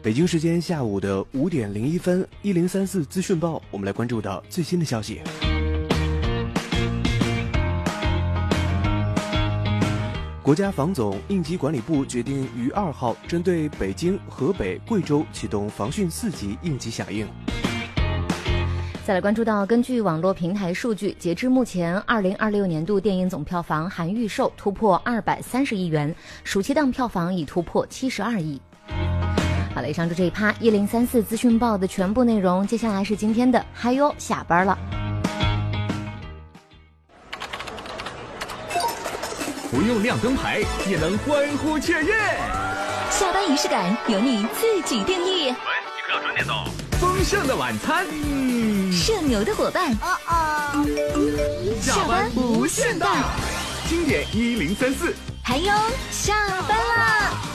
北京时间下午的5点01分，1034资讯报，我们来关注到最新的消息。国家防总应急管理部决定于2号针对北京、河北、贵州启动防汛4级应急响应。 再来关注到，根据网络平台数据，截至目前，2026年度电影总票房含预售突破230亿元，暑期档票房已突破72亿。好了，以上就这一趴1034资讯报的全部内容，接下来是今天的嗨哟下班了。 不用亮灯牌也能欢呼雀跃， 下班仪式感由你自己定义。 喂，你可要准点走。丰盛的晚餐， 社牛的伙伴， 下班无限大，经典1034， 还有下班啦！